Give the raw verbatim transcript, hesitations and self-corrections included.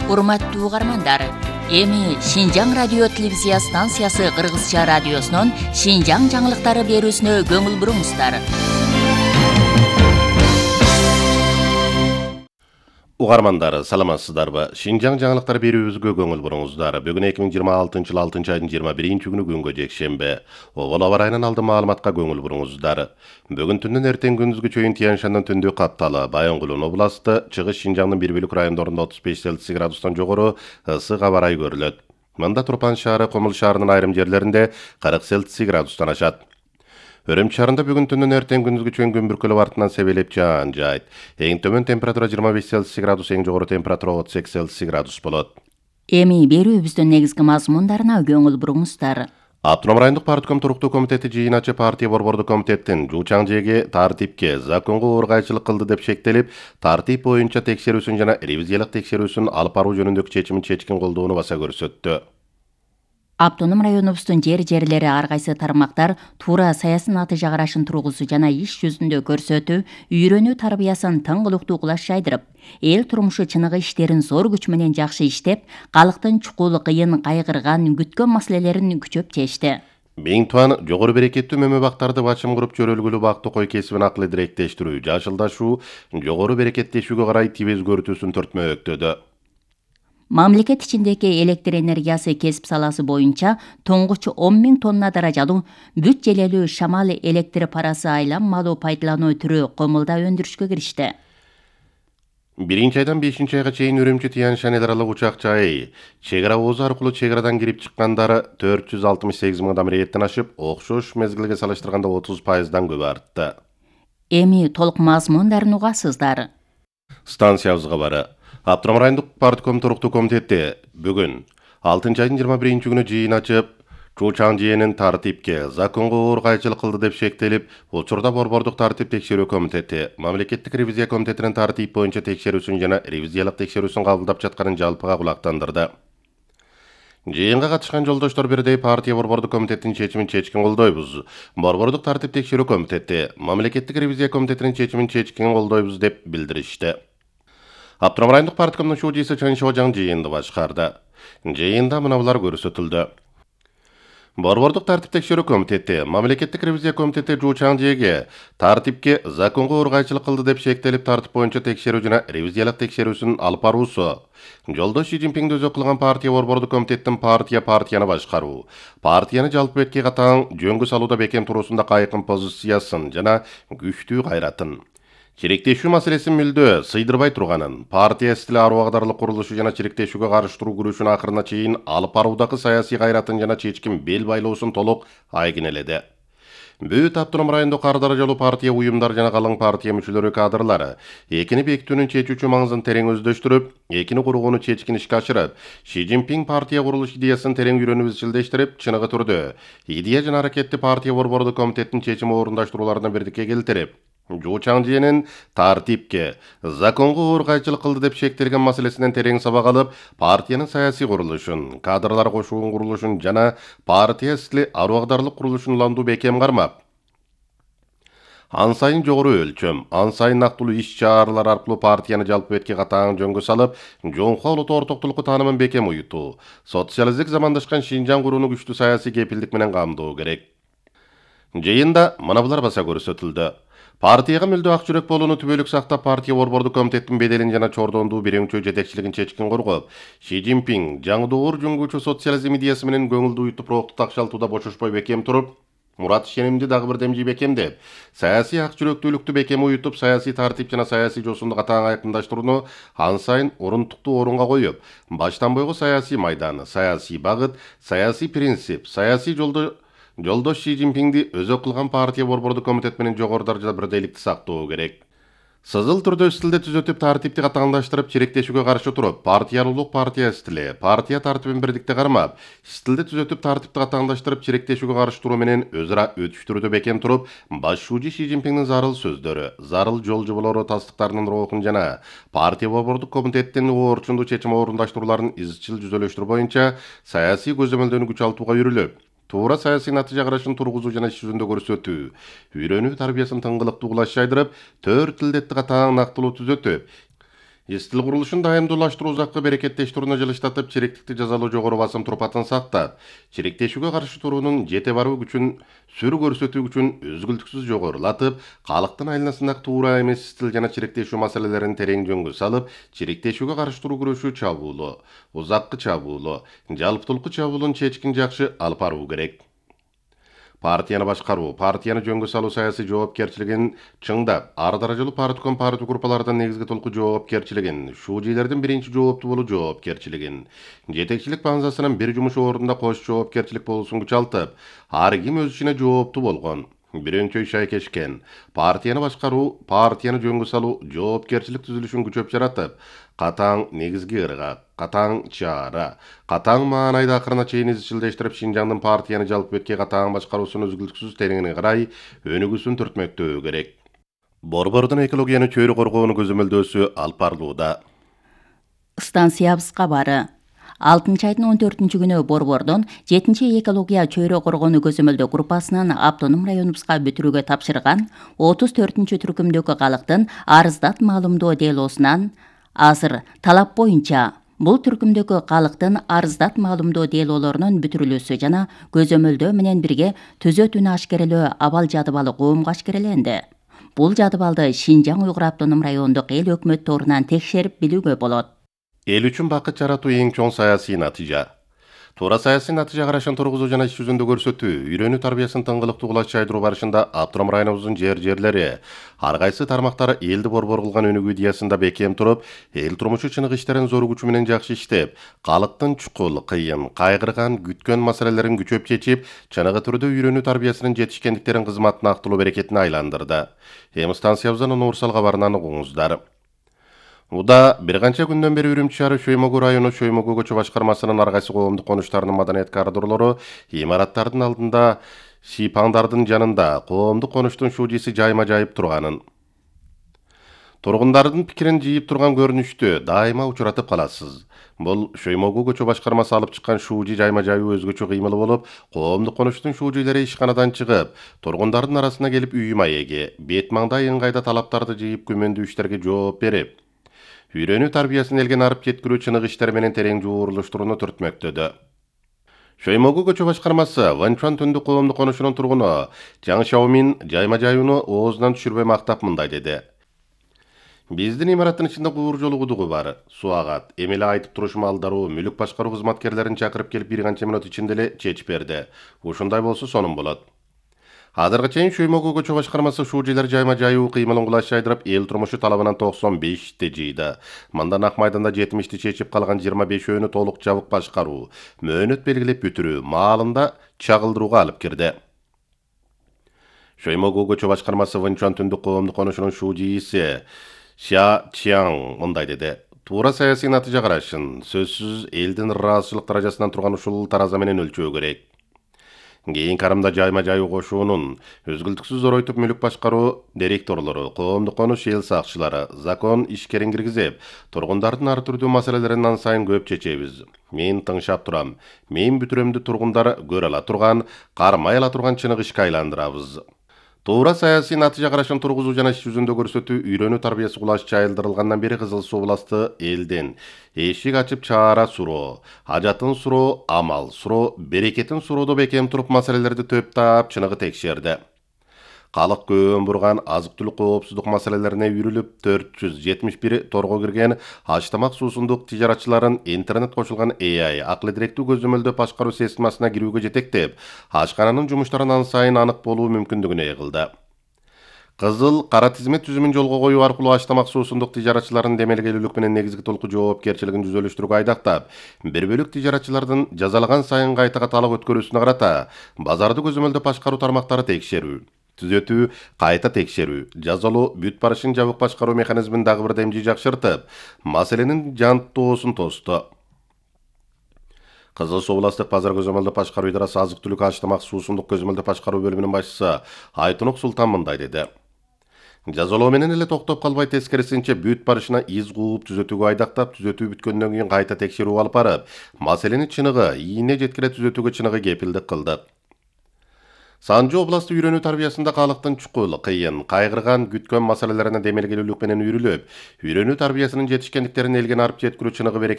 Урматтуу угармандар, эми Шинжаң радио телевизия станциясы Кыргызча радиосунун Шинжаң жаңылыктары берүүсүнө көңүл буруңуздар. Угармандар, саламатсыздарбы? Шинжаң жаңылыктар берүүбүзгө көңүл буруңуздар. Бүгүн эки миң жыйырма алтынчы жыл алтынчы айдын жыйырма биринчи күнү күнгө жекшемби. Обол аба ырайынан алдын маалыматка көңүл буруңуздар. Бүгүн түндөн эртең күндүзгү чейин Тянь-Шаньдын түндү капталы, Баянгулун областы, чыгыш Шинжаңдын бир бөлүк райондорунда отуз беш Цельсий градустан жогору ысык аба ырайы көрүлөт. Мында Турпан шаары, Комул шаарынын айрым жерлеринде кырк Цельсий градустан ашат. Өрөмчү шаарында бүгүн түндөн эртең күндүзгү чейин көмүркөлөп артынан себелеп жаан жайт. Эң төмөн температура жыйырма беш Цельсий градус, эң жогору температура отуз эки Цельсий градус болот. Эми берүүбүздүн негизги мазмундарына көңүл буруңуздар. Автоном райондук партком туруктуу комитети жыйын ачып, партия борбордук комитеттин Жуучаң жээги тартипке, законго ургайчылык кылды деп шектелип, тартип боюнча текшерүүсүн жана ревизиялык текшерүүсүн алып баруу жөнүндөгү чечимин чечкин колдоону баса көрсөттү. Автоном районубуздун жер жерлери ар кайсы тармактар туура саясий натыйжа карашын тургузуу жана иш жүзүндө көрсөтүү, үйрөнүү тарбиясын тыңгылыктуу кулаш жайдырып, эл турмушу чыныгы иштерин зор күч менен жакшы иштеп, калктын чукул, кыйын, кайгырган, күткөн маселелерин күчөп чечти. Миң туан жогору берекеттүү мөмө бактарды бачым куруп жөрөлгүлүү бактуу кой кесибин акылы директештирүү, жашылдашуу, жогору берекеттешүүгө карай тип өзгөртүүсүн төртмөктөдө. Мамлекет ичиндеги электр энергиясы кесип саласы боюнча тоңгучу он миң тонна даражалуу бүт желелүү шамал электр парасы айланмалуу пайдалануу түрү Комулда өндүрүшкө киришти. Биринчи айдан бешинчи айга чейин Үрүмчү Тянь-Шань эл аралык учак жайы чек ара оозу аркылуу чек арадан кирип чыккандары төрт жүз алтымыш сегиз миң адам рейдтен ашып, окшош мезгилге салыштырганда отуз пайыздан көп артты. Эми толук мазмундарын угасыздар. Станциябызга бары. Автоном райондук партком туруктуу комитети бүгүн алтынчы айдын жыйырма биринчи күнү жыйын ачып, Жуучаң жээнин тартипке, законго ургайчылык кылды деп шектелип, учурда борбордук тартип текшерүү комитети, мамлекеттик ревизия комитетинин тартип боюнча текшерүүсүн жана ревизиялык текшерүүсүн кабылдап жатканын жалпыга кулактандырды. Жыйынга катышкан жолдоштор бирдей партия борбордук комитетинин чечимин чечкин колдойбуз. Борбордук тартип текшерүү комитети, мамлекеттик ревизия комитетинин чечимин чечкин колдойбуз деп билдиришти. Автоном райондук парткомдун шуудийси Чын Шожаң жыйынды башкарды. Жыйында мыналар көрсөтүлдү. Борбордук тартип текшерүү комитети, мамлекеттик ревизия комитети Жуучаң жээге тартипке, законго ургайчылык кылды деп шектелип, тартип боюнча текшерүү жана ревизиялык текшерүүсүн алып баруусу. Жолдош Си Цзиньпинди өзү кылган партия борбордук комитеттин партия партияны башкаруу, партияны жалпы бетке катаң жөнгө салууда бекем туруусунда кайкын позициясын жана күчтүү кайратын. Чиректешүү маселесин мүлдө сыйдырбай турганын, партия стили арубагдарлык курулушу жана чиректешүүгө карыштыруу күрөшүн акырына чейин алып баруудагы саясий кайратын жана чечкин бел байлоосун толук айгинеледи. Бүт автоном райондук ар даражалуу партия уюмдар жана калың партия мүчөлөрү кадрлары экини бекитүүнүн чечүүчү маңызын терең өздөштүрүп, экини курууну чечкин ишке ашырып, Си Цзиньпин партия курулуш идеясын терең үйрөнүп изчилдештирип, чыныгы түрдө идея жана аракетти партия борбордук комитеттин чечими орундаштырууларына бирдикке келтирип, Жуучаң жээнин тартипке, законго ургайчылык кылды деп шектелген маселесинен терең сабак алып, партиянын саясий курулушун, кадрлар кошуунун курулушун жана партия стили арубагдарлык курулушун уламдуу бекем кармап, ан сайын жогору өлчөм, ан сайын нактылуу иш-чаралар аркылуу партияны жалпы бетке катаң жөнгө салып, жоңку улут ортоктулукту таанымын бекем уютуу, социалисттик замандашкан Шинжаң курууну күчтүү саясий кепилдик менен камдоо керек. Жыйында мына булар баса көрсөтүлдү. Партияга мүлдө ак жүрөк болууну түбөлүк сактап, партия борбордук комитеттин беделин жана чордондуу бирөңчө жетекчилигин чечкин коргоп, Си Цзиньпин жаңдуур жүнгүүчү социализм идеясы менен көңүлдүү уютуп, рухту такшалтууда бошошпой бекем туруп, мурат ишенимди дагы бир демжи бекемдеп, саясий ак жүрөктүүлүктү бекем уютуп, саясий тартип жана саясий жосунду катаң айкындаштырууну ан сайын орунтуктуу орунга коюп, баштан бойго саясий майдан, саясий багыт, саясий принцип, саясий жолдо Жолдош Си Цзиньпинди өзү кылган партия борбордук комитет менен жогору даражада бирдейликти сактоо керек. Сызыл түрдө стилде түзөтүп, тартипти катаңдаштырып, чиректешүүгө каршы туруп, партиялуулук партия стили, партия тартибин бирдикте кармап, стилде түзөтүп, тартипти катаңдаштырып, чиректешүүгө каршы туруу менен өз ара өтүштүрүүдө бекем туруп, башчуучу Си Цзиньпиндин зарыл сөздөрү, зарыл жол жоболору тастыктарынын рухун жана партия борбордук комитеттин орчундуу чечим орундаштырууларын изчил жүзөлөштүрүү боюнча саясий көзөмөлдөнүү күч алтууга үйрүлүп, туура саясий натыйжа карашын тургузуу жана иш жүзүндө көрсөтүү, үйрөнүү тарбиясын тыңгылыктуу кулаш жайдырып, төрт илдетти катаң нактылуу түзөтүп, Истил курулушун дайымдуулаштыруу узакка берекеттештирүүнү жылыштатып, чиректикти жазалоо жогору басым турпатын сактап, чиректешүүгө каршы туруунун жете баруу күчүн сүр көрсөтүү күчүн үзгүлтүксүз жогорулатып, калктын айланасындагы туура эмес истил жана чиректешүү маселелерин терең жөнгө салып, чиректешүүгө каршы туруу күрөшүү чабуулоо, узаккы чабуулоо, жалпытулку чабуулун чечкин жакшы алып баруу керек. Партияны башкаруу, партияны жөнгө салуу саясий жоопкерчилигин чыңдап, ар даражалуу партком партия группалардан негизги толку жоопкерчилигин, шуужийлердин биринчи жооптуу болуу жоопкерчилигин, жетекчилик баңзасынын бир жумуш ордунда кош жоопкерчилик болуусун күчалтып, ар ким өз ишине жооптуу болгон, бирөңчөй шайкешкен, партияны башкаруу, партияны жөнгө салуу жоопкерчилик түзүлүшүн күчөп жаратып, катаң негизги ыргак, катаң чара, катаң маанайда акырына чейин изчилдештирип, Шинжаңдын партияны жалпы бетке катаң башкаруусун үзгүлтүксүз тереңине карай өнүгүүсүн түртмөктөө керек. Борбордун экологияны чөйрө коргоонун көзөмөлдөөсү алып барылууда. Станциябыз кабары. алтынчы айдын он төртүнчү күнү Борбордон жетинчи экология чөйрө коргоонуу көзөмөлдөө группасынын автоном районубузга бүтүрүүгө тапшырган отуз төртүнчү түркүмдөгү калктын арыздат маалымдоо делоосунан азыр талап боюнча бул түркүмдөгү калктын арыздат маалымдоо делоолорунун бүтүрүлүүсү жана көзөмөлдөө менен бирге түзөтүүнү ашкерелөө абал жадыбалы коомго ашкереленди. Бул жадыбалды Шинжаң Уйгур автоном райондук эл өкмөт торунан текшерип билүүгө болот. Эл үчүн бакыт жаратуу эң чоң саясий натыйжа. Туура саясий натыйжа карашын тургузуу жана иш жүзүндө көрсөтүү, үйрөнүү тарбиясын тыңгылыктуу кулаш чайдыруу барышында автоном районубуздун жер-жерлери, ар кайсы тармактары элди борбор кылган өнүгүү идеясында бекем туруп, эл турмушу чынык иштерин зор күчү менен жакшы иштеп, калктын чукул, кыйын, кайгырган, күткөн маселелерин күчөп чечип, чыныгы түрдө үйрөнүү тарбиясынын жетишкендиктерин кызматына актылуу берекетине айландырды. Эми станциябыздан универсал кабарынан угуңуздар. Уда бир канча күндөн бери Үрүмчү шаары Шөймөгү району Шөймөгү көчө башкармасынын ар кайсы коомдук конуштарынын маданият коридорлору, имараттардын алдында, шипаңдардын жанында коомдук конуштун шуужиси жайма жайып турганын, тургундардын пикирин жыйып турган көрүнүштү дайыма учуратып каласыз. Бул Шөймөгү көчө башкармасы алып чыккан шуужи жайма жайуу өзгөчө кыймылы болуп, коомдук конуштун шуужилери ишканадан чыгып, тургундардын арасына келип үй маеги, бет маңдай ыңгайда талаптарды жыйып күмөндүү иштерге жооп берип, үйрөнүү тарбиясын элге арып жеткирүү чынык иштер менен терең жуурулуштурууну түртмөктөдө. Шөймөгү көчө башкармасы Ванчуан түндүк коомдук конушунун тургуну Жаң Шаомин жайма жайууну оозунан түшүрбөй мактап мындай деди. Биздин имараттын ичинде куур жолу кудугу бар, суу агат, эми эле айтып туруш малдаруу, мүлүк башкаруу кызматкерлерин чакырып келип бир канча мүнөт ичинде эле чечип берди. Ушундай болсо сонун болот. Азыркы чейин Шөймөгү көчө башкармасы шуужилер жайма жайуу кыймылын кулаш чайдырып, эл турмушу талабынан токсон бешти жыйды. Мындан ак майданда жетимишти чечип калган жыйырма бешөөнү толук жабык башкаруу, мөөнөт белгилеп бүтүрүү, маалында чагылдырууга алып кирди. Шөймөгү көчө башкармасы Ванчуан түндүк коомдук конушунун шуужииси Ша Чиаң мындай деди. Туура саясий натыйжа карашын сөзсүз элдин ыраазычылык даражасынан турган ушул тараза менен өлчөө керек. Кийин карымда жайма жайуу кошуунун өзгүлтүксүз зоройтуп мүлүк башкаруу директорлору, коомдук конуш эл сакчылары, закон ишкерин киргизип, тургундардын ар түрдүү маселелерин ан сайын көп чечебиз. Мен тыңшап турам. Мен бүтүрөмдү тургундар көрө ала турган, кармай ала турган чынык ишке айландырабыз. Туура саясий натыйжа карашын тургузуу жана иш жүзүндө көрсөтүү үйрөнүү тарбиясы кулаш чайылдырылгандан бери кызыл суу власты элдин эшик ачып чаара суроо, ажатын суроо, амал суроо, берекетин суроодо бекем туруп маселелерди төптап чыныгы текшерди. Калк көөн бурган азык-түлүк коопсуздук маселелерине үйрүлүп төрт жүз жетимиш бир торго кирген ач-тамак суусундук тижаратчыларын интернет кошулган эй ай акылы директүү көзөмөлдөө башкаруу системасына кирүүгө жетектеп, ашкананын жумуштарын ан сайын анык болуу мүмкүндүгүнө кылды. Кызыл кара тизмет түзүмүн жолго коюу аркылуу ач-тамак суусундук тижаратчылардын демелгелүүлүк менен негизги толку жоопкерчилигин жүзөлүштүрүүгө айдактап, бир бөлүк тижаратчылардын жазалаган сайын кайтага талап өткөрүүсүнө карата базарды көзөмөлдөө башкаруу тармактары текшерүү, түзөтүү, кайта текшерүү, жазалоо, бүт барышын жабык башкаруу механизмин дагы бир демжи жакшыртып, маселенин жантоосун тосту. Кызыл суу власттык базар көзөмөлдөө башкаруу идарасы азык-түлүк ач-тамак суусундук көзөмөлдөө башкаруу бөлүмүнүн башчысы Айтунук Султан мындай деди. Жазалоо менен эле токтоп калбай, тескерисинче бүт барышына из кууп түзөтүүгө айдактап, түзөтүү бүткөндөн кийин кайта текшерүү алып барып, маселени чыныгы, ийине жеткире түзөтүүгө чыныгы кепилдик кылдык. Санжы областы үйрөнүү тарбиясында халыктын чукул, кыйын, кайгырган, күткөн маселелерине демелгелүүлүк менен үйрүлүп, үйрөнүү тарбиясынын жетишкендиктерин элге арып жеткирүү чыныгы